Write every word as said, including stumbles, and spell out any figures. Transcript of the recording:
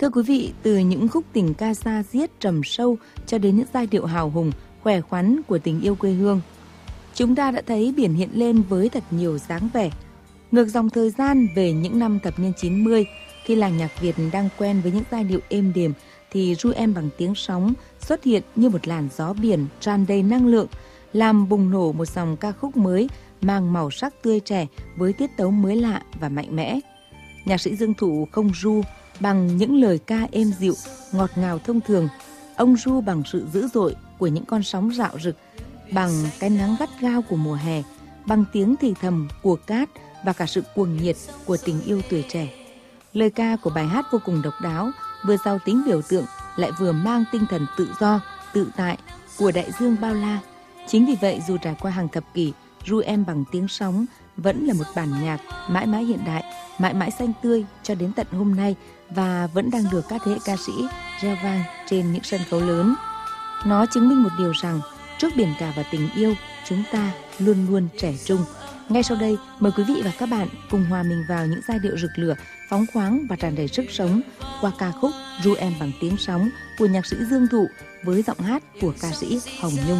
Thưa quý vị, từ những khúc tình ca da diết trầm sâu cho đến những giai điệu hào hùng, khỏe khoắn của tình yêu quê hương, chúng ta đã thấy biển hiện lên với thật nhiều dáng vẻ. Ngược dòng thời gian về những năm thập niên chín mươi, khi làng nhạc Việt đang quen với những giai điệu êm đềm, thì Ru Em bằng tiếng sóng xuất hiện như một làn gió biển tràn đầy năng lượng, làm bùng nổ một dòng ca khúc mới mang màu sắc tươi trẻ với tiết tấu mới lạ và mạnh mẽ. Nhạc sĩ Dương Thụ không ru bằng những lời ca êm dịu, ngọt ngào thông thường. Ông ru bằng sự dữ dội của những con sóng rạo rực, bằng cái nắng gắt gao của mùa hè, bằng tiếng thì thầm của cát và cả sự cuồng nhiệt của tình yêu tuổi trẻ. Lời ca của bài hát vô cùng độc đáo, vừa giàu tính biểu tượng lại vừa mang tinh thần tự do, tự tại của đại dương bao la. Chính vì vậy, dù trải qua hàng thập kỷ, Ru Em bằng tiếng sóng vẫn là một bản nhạc mãi mãi hiện đại, mãi mãi xanh tươi cho đến tận hôm nay và vẫn đang được các thế hệ ca sĩ reo vang trên những sân khấu lớn. Nó chứng minh một điều rằng trước biển cả và tình yêu, chúng ta luôn luôn trẻ trung. Ngay sau đây, mời quý vị và các bạn cùng hòa mình vào những giai điệu rực lửa, phóng khoáng và tràn đầy sức sống qua ca khúc Ru Em bằng tiếng sóng của nhạc sĩ Dương Thụ với giọng hát của ca sĩ Hồng Nhung.